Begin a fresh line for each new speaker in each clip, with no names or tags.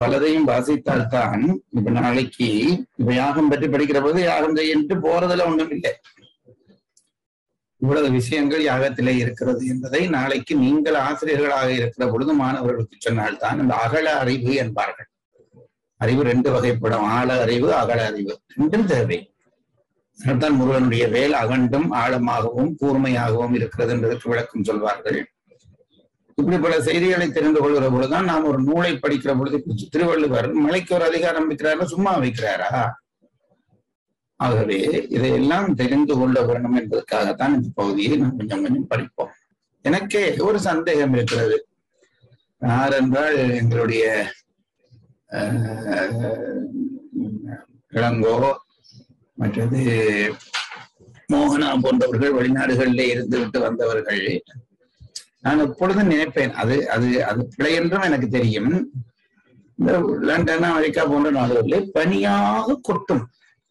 பலதையும் வாசித்தால்தான் இப்ப நாளைக்கு இப்ப யாகம் பற்றி படிக்கிற போது யாகம் செய்யிட்டு போறதுல ஒண்ணும் இல்லை. இவ்வளவு விஷயங்கள் யாகத்திலே இருக்கிறது என்பதை நாளைக்கு நீங்கள் ஆசிரியர்களாக இருக்கிற பொழுது மாணவர்களுக்கு சொன்னால்தான் இந்த அகல அறிவு என்பார்கள். அறிவு ரெண்டு வகைப்படும், ஆழ அறிவு, அகல அறிவு, ரெண்டும் தேவை. அதனால்தான் முருகனுடைய வேல் அகண்டும் ஆழமாகவும் கூர்மையாகவும் இருக்கிறது என்பதற்கு விளக்கம் சொல்வார்கள். இப்படி பல செய்திகளை தெரிந்து கொள்கிற பொழுதுதான் நாம் ஒரு நூலை படிக்கிற பொழுது, திருவள்ளுவர் மலைக்கு ஒரு அதிகாரம் வைக்கிறாரா, சும்மா வைக்கிறாரா? ஆகவே இதையெல்லாம் தெரிந்து கொள்ள வேண்டும் என்பதற்காகத்தான் இந்த பகுதியை நாம் கொஞ்சம் கொஞ்சம் படிப்போம். எனக்கே ஒரு சந்தேகம் இருக்கிறது. யாரென்றால் எங்களுடைய இளங்கோ, மற்றது மோகனா போன்றவர்கள் வெளிநாடுகளிலே இருந்து விட்டு வந்தவர்கள். நான் எப்பொழுதும் நினைப்பேன், அது அது அது பிழை என்றும் எனக்கு தெரியும். இந்த லண்டன், அமெரிக்கா போன்ற நாடுகளிலே பனியாக கொட்டும்,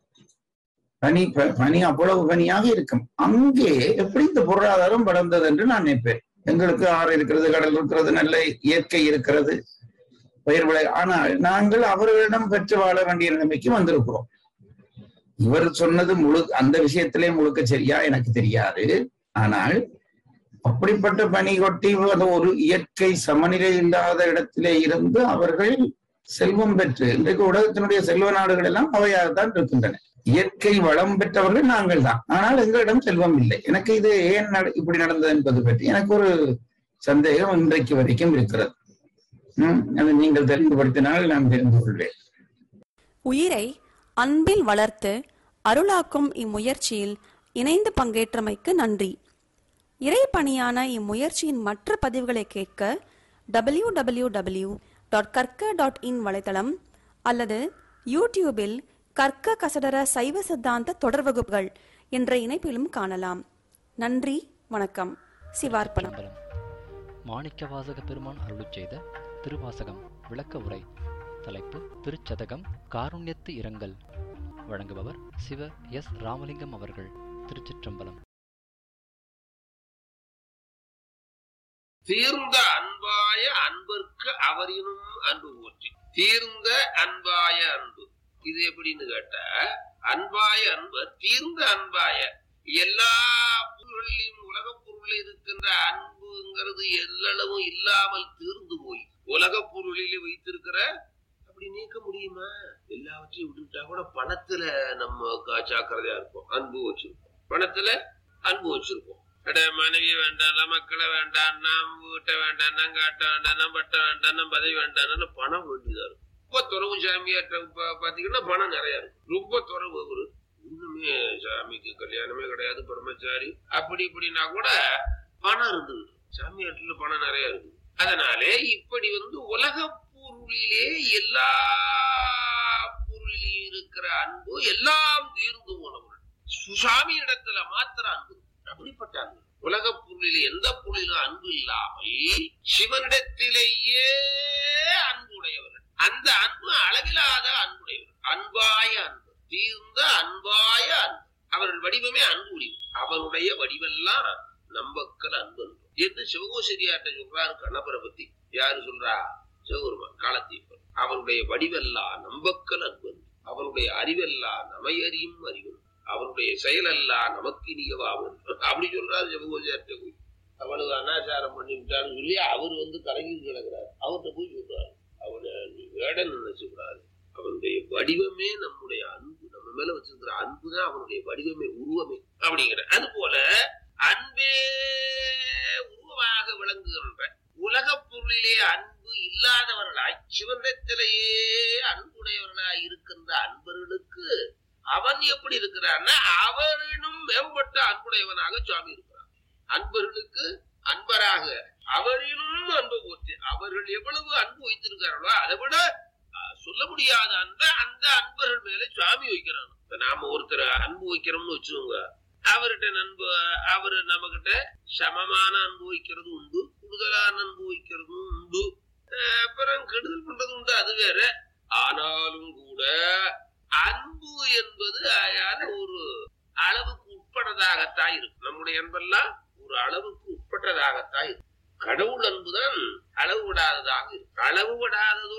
பனி அவ்வளவு பனியாக இருக்கும். அங்கே எப்படி இந்த பொருளாதாரம் வளர்ந்தது என்று நான் நினைப்பேன். எங்களுக்கு ஆறு இருக்கிறது, கடல் இருக்கிறது, நல்ல இயற்கை இருக்கிறது, பயிர் விளை. ஆனால் நாங்கள் அவர்களிடம் பெற்று வாழ வேண்டிய நிலைமைக்கு வந்திருக்கிறோம். இவர் சொன்னது அந்த விஷயத்திலே முழுக்க சரியா எனக்கு தெரியாது. ஆனால் அப்படிப்பட்ட பனி கொட்டி ஒரு இயற்கை சமநிலை இல்லாத இடத்திலே இருந்து அவர்கள் செல்வம் பெற்று, இன்றைக்கு உலகத்தினுடைய செல்வ நாடுகள் எல்லாம் அவையாகத்தான் இருக்கின்றன. இயற்கை வளம் பெற்றவர்கள் நாங்கள் தான், ஆனால் எங்களிடம் செல்வம் இல்லை. எனக்கு இது ஏன் இப்படி நடந்தது என்பது பற்றி எனக்கு ஒரு சந்தேகம் இன்றைக்கு வரைக்கும் இருக்கிறது. அதை நீங்கள் தெரிந்துபடுத்தினால் நான் தெரிந்து கொள்வேன்.
உயிரை அன்பில் வளர்த்து அருளாக்கும் இம்முயற்சியில் இணைந்து பங்கேற்றமைக்கு நன்றி. இறைப்பணியான இம்முயற்சியின் மற்ற பதிவுகளை கேட்க www.karka.in வலைத்தளம் அல்லது யூடியூபில் கற்க கசடர சைவ சித்தாந்த தொடர் வகுப்புகள் என்ற இணைப்பிலும் காணலாம். நன்றி, வணக்கம். சிவார்ப்பணம்.
மாணிக்கவாசக பெருமான் அருளிச் செய்த திருவாசகம் விளக்க உரை. தலைப்பு திருச்சதகம் காருண்யத்து இரங்கல். வழங்குபவர் சிவ எஸ் ராமலிங்கம் அவர்கள். திருச்சிற்றம்பலம்.
தீர்ந்த அன்பாய அன்பர்க்கு அவரினும் அன்பு போற்றி. தீர்ந்த அன்பாய அன்பு இது எப்படின்னு கேட்டா, அன்பாய அன்பு தீர்ந்த அன்பாய, எல்லா பொருள்களிலும் உலக பொருளில் இருக்கின்ற அன்புங்கிறது எல்லளவும் இல்லாமல் தீர்ந்து போய் உலக பொருளிலே வைத்திருக்கிற அப்படி நீக்க முடியுமா? எல்லாவற்றையும் விட்டுட்டா கூட பணத்துல நம்ம ஜாக்கிரதையா இருப்போம், அன்பு வச்சிருப்போம். பணத்துல அன்பு வச்சிருப்போம். மனைவி வேண்டாம், மக்களை வேண்டாம், வீட்டை வேண்டாம், காட்ட வேண்டாம், பட்ட வேண்டாம், பதவி வேண்டாம், பணம் வேண்டியதா இருக்கும். ரொம்ப துறவு சாமியார்ட்ட பாத்தீங்கன்னா பணம் நிறைய இருக்கும். ரொம்ப துறவு, ஒரு இன்னுமே சாமிக்கு கல்யாணமே கிடையாது, பிரம்மச்சாரி, அப்படி இப்படின்னா கூட பணம் இருந்தது. சாமியார்ல பணம் நிறைய இருக்கு. அதனாலே இப்படி உலக பொருளிலே எல்லா பொருளிலும் இருக்கிற அன்பு எல்லாம் தீர்ந்து போனவர்கள். சுசாமி இடத்துல மாத்திர அன்பு, அப்படிப்பட்ட அன்பு. உலக பொருளிலே எந்த பொருளிலும் அன்பு இல்லாமல் சிவனிடத்திலேயே அன்பு உடையவர்கள். அந்த அன்பு அளவிலாத அன்புடையவர். அன்பாய அன்பு, தீர்ந்த அன்பாய அன்பு. அவர்கள் வடிவமே அன்பு வடிவம். அவருடைய வடிவெல்லாம் நம்பக்கல் அன்பு என்று சிவகோசரியாட்ட சொல்றாரு. கண்ணபரை பத்தி யாரு சொல்றா? சிவபெருமான் காலத்தீபர். அவருடைய வடிவெல்லாம் நம்பக்கல் அன்பு. அவருடைய அறிவெல்லாம் நமையறியும் அறிவு. அவருடைய செயலெல்லாம் நமக்கு இனியவாகும் அப்படி சொல்றாரு சிவகோசரியாட்ட போய். அவனுக்கு அனாச்சாரம் பண்ணி விட்டான்னு சொல்லி அவர் கலங்கி கிடக்கிறார். அவர்கிட்ட போய் சொல்றாரு, அவனை வேடன் நினைச்சுக்கூடாது. அவனுடைய வடிவமே நம்முடைய அன்பு, நம்ம மேல வச்சிருக்கிற அன்புதான் அவனுடைய வடிவமே, உருவமே அப்படிங்கிற. அது போல அன்பே உருவமாக விளங்குகின்ற உலக பொருளிலே அன்பு இல்லாதவர்களாய் சிவனிடத்திலேயே அன்புடையவர்களாய் இருக்கின்ற அன்பர்களுக்கு அவன் எப்படி இருக்கிறான்னா அவரினும் மேம்பட்ட அன்புடையவனாக சுவாமி இருக்கிறான். அன்பர்களுக்கு அன்பராக அவரினும் அன்பு போச்சு. அவர்கள் எவ்வளவு அன்பு வைத்திருக்கிறார்களோ அதை விட சொல்ல முடியாத அன்பை அந்த அன்பர்கள் மேல சுவாமி வைக்கிறான். நாம ஒருத்தர் அன்பு வைக்கிறோம்னு வச்சுக்கோங்க, அவர்கிட்ட அன்பு, அவரு நம்ம கிட்ட சமமான அன்பு வைக்கிறது உண்டு, கூடுதலான அன்பு வைக்கிறதும் உண்டு, அப்புறம் கெடுதல் பண்றது உண்டு, அது வேற. ஆனாலும் கூட அன்பு என்பது ஒரு அளவுக்கு உட்பட்டதாகத்தான் இருக்கு. நம்முடைய அன்பெல்லாம் ஒரு அளவுக்கு உட்பட்டதாகத்தான் இருக்கு. கடவுள் அன்புதான் அளவு விடாததாக இருக்கு. அளவு விடாததோ